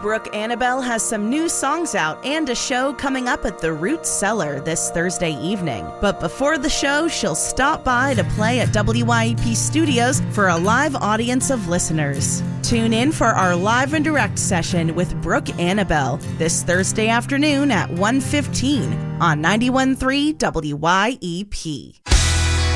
Brooke Annabelle has some new songs out and a show coming up at the Root Cellar this Thursday evening. But before the show, she'll stop by to play at WYEP Studios for a live audience of listeners. Tune in for our live and direct session with Brooke Annabelle this Thursday afternoon at 1:15 on 91.3 WYEP.